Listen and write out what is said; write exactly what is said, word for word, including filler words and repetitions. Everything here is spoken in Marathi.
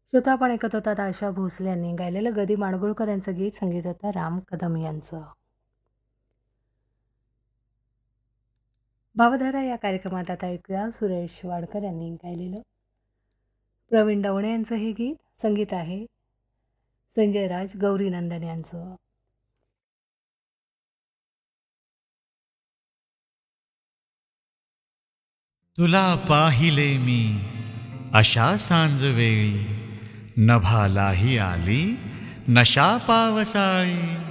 श्रोता आपण ऐकत होतात आशा भोसले यांनी गायलेलं गदी माडगुळकर यांचं गीत, संगीत होतं राम कदम यांचं. भावधारा या कार्यक्रमात आता ऐकूया सुरेश वाडकर यांनी गायलेलं. प्रवीण डवणे यांचं हे गीत, संगीत आहे संजय राज गौरीनंदन यांचं. तुला पाहिले मी अशा सांजवेळी, नभालाही आली नशा पावसाळी.